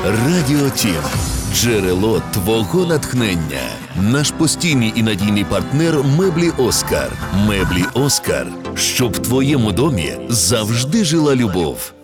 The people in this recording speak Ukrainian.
Радіо Тім. Джерело твого натхнення. Наш постійний і надійний партнер «Меблі Оскар». «Меблі Оскар». Щоб в твоєму домі завжди жила любов.